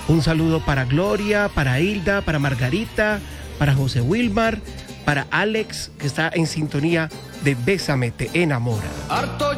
Un saludo para Gloria, para Hilda, para Margarita, para José Wilmar, para Alex, que está en sintonía de Bésame, te enamora. Harto